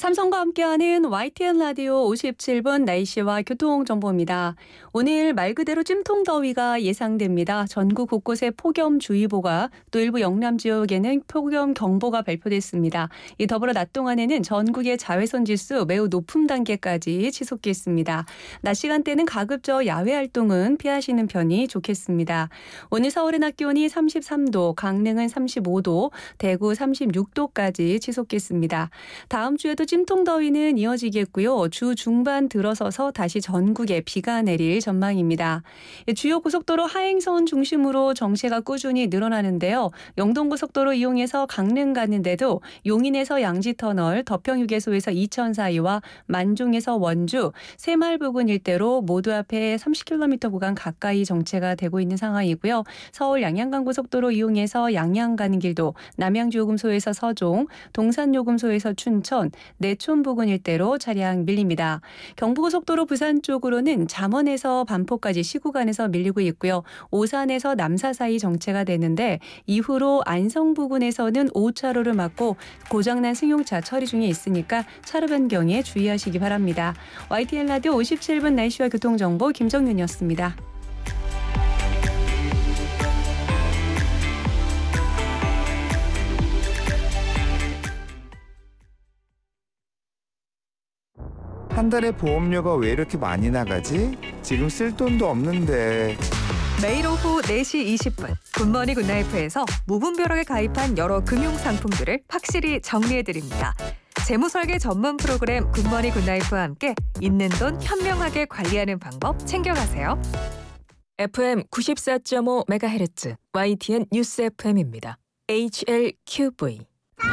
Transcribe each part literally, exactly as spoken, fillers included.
삼성과 함께하는 와이티엔 라디오 오십칠 분 날씨와 교통정보입니다. 오늘 말 그대로 찜통더위가 예상됩니다. 전국 곳곳에 폭염주의보가 또 일부 영남 지역에는 폭염경보가 발표됐습니다. 이 더불어 낮 동안에는 전국의 자외선 지수 매우 높은 단계까지 치솟겠습니다. 낮 시간대는 가급적 야외 활동은 피하시는 편이 좋겠습니다. 오늘 서울의 낮 기온이 삼십삼 도, 강릉은 삼십오 도, 대구 삼십육 도까지 치솟겠습니다. 다음 주에도 찜통더위는 이어지겠고요. 주 중반 들어서서 다시 전국에 비가 내릴 전망입니다. 주요 고속도로 하행선 중심으로 정체가 꾸준히 늘어나는데요. 영동고속도로 이용해서 강릉 가는데도 용인에서 양지터널, 덕평휴게소에서 이천 사이와 만종에서 원주, 새마을 부근 일대로 모두 앞에 삼십 킬로미터 구간 가까이 정체가 되고 있는 상황이고요. 서울 양양간고속도로 이용해서 양양 가는 길도 남양주요금소에서 서종, 동산요금소에서 춘천, 내촌 부근 일대로 차량 밀립니다. 경부고속도로 부산 쪽으로는 잠원에서 반포까지 시 구간에서 밀리고 있고요. 오산에서 남사 사이 정체가 되는데 이후로 안성 부근에서는 오 차로를 막고 고장난 승용차 처리 중에 있으니까 차로 변경에 주의하시기 바랍니다. 와이티엔 라디오 오십칠 분 날씨와 교통정보 김정윤이었습니다. 한 달에 보험료가 왜 이렇게 많이 나가지? 지금 쓸 돈도 없는데. 매일 오후 네 시 이십 분 굿모닝 굿나이프에서 무분별하게 가입한 여러 금융 상품들을 확실히 정리해드립니다. 재무설계 전문 프로그램 굿모닝 굿나이프와 함께 있는 돈 현명하게 관리하는 방법 챙겨가세요. 에프엠 구십사 점 오 메가헤르츠 와이티엔 뉴스 에프엠입니다. 에이치엘큐브이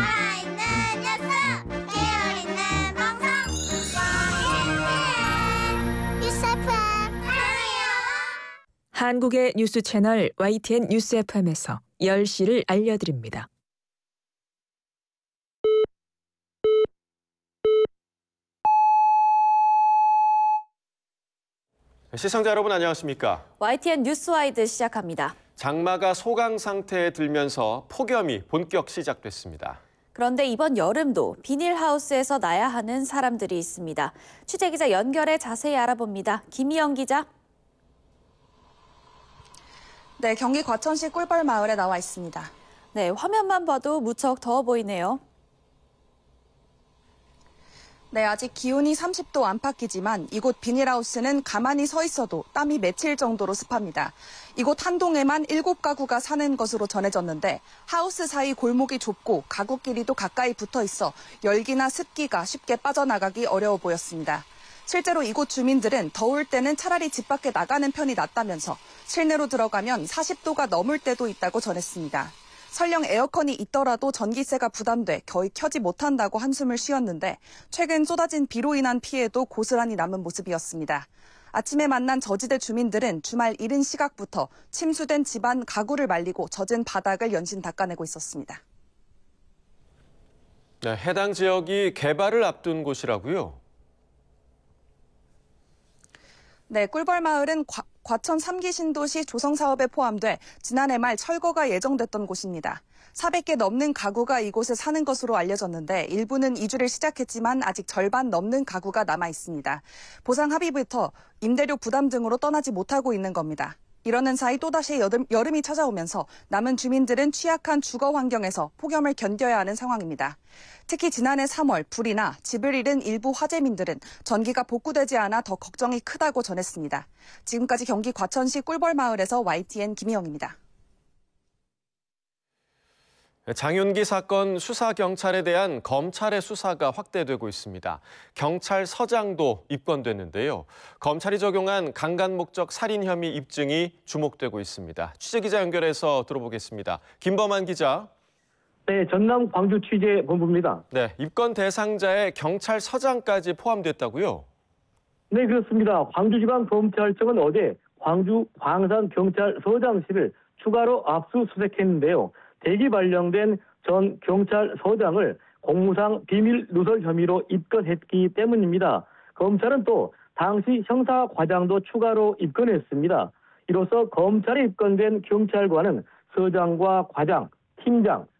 한국의 뉴스 채널 와이티엔 뉴스 에프엠에서 열 시를 알려드립니다. 시청자 여러분 안녕하십니까? 와이티엔 뉴스와이드 시작합니다. 장마가 소강 상태에 들면서 폭염이 본격 시작됐습니다. 그런데 이번 여름도 비닐하우스에서 나야 하는 사람들이 있습니다. 취재기자 연결해 자세히 알아봅니다. 김희영 기자. 네, 경기 과천시 꿀벌 마을에 나와 있습니다. 네, 화면만 봐도 무척 더워 보이네요. 네, 아직 기온이 삼십 도 안팎이지만 이곳 비닐하우스는 가만히 서 있어도 땀이 맺힐 정도로 습합니다. 이곳 한 동에만 일곱 가구가 사는 것으로 전해졌는데 하우스 사이 골목이 좁고 가구끼리도 가까이 붙어 있어 열기나 습기가 쉽게 빠져나가기 어려워 보였습니다. 실제로 이곳 주민들은 더울 때는 차라리 집 밖에 나가는 편이 낫다면서 실내로 들어가면 사십 도가 넘을 때도 있다고 전했습니다. 설령 에어컨이 있더라도 전기세가 부담돼 거의 켜지 못한다고 한숨을 쉬었는데 최근 쏟아진 비로 인한 피해도 고스란히 남은 모습이었습니다. 아침에 만난 저지대 주민들은 주말 이른 시각부터 침수된 집안 가구를 말리고 젖은 바닥을 연신 닦아내고 있었습니다. 네, 해당 지역이 개발을 앞둔 곳이라고요? 네, 꿀벌마을은 과, 과천 삼 기 신도시 조성사업에 포함돼 지난해 말 철거가 예정됐던 곳입니다. 사백 개 넘는 가구가 이곳에 사는 것으로 알려졌는데 일부는 이주를 시작했지만 아직 절반 넘는 가구가 남아 있습니다. 보상 합의부터 임대료 부담 등으로 떠나지 못하고 있는 겁니다. 이러는 사이 또다시 여름, 여름이 찾아오면서 남은 주민들은 취약한 주거 환경에서 폭염을 견뎌야 하는 상황입니다. 특히 지난해 삼월 불이나 집을 잃은 일부 화재민들은 전기가 복구되지 않아 더 걱정이 크다고 전했습니다. 지금까지 경기 과천시 꿀벌마을에서 와이티엔 김희영입니다. 장윤기 사건 수사경찰에 대한 검찰의 수사가 확대되고 있습니다. 경찰서장도 입건됐는데요. 검찰이 적용한 강간 목적 살인 혐의 입증이 주목되고 있습니다. 취재기자 연결해서 들어보겠습니다. 김범한 기자. 네, 전남 광주 취재본부입니다. 네, 입건 대상자의 경찰서장까지 포함됐다고요? 네, 그렇습니다. 광주지방검찰청은 어제 광주 광산경찰서장실을 추가로 압수수색했는데요. 대기 발령된 전 경찰서장을 공무상 비밀 누설 혐의로 입건했기 때문입니다. 검찰은 또 당시 형사과장도 추가로 입건했습니다. 이로써 검찰에 입건된 경찰관은 서장과 과장, 팀장,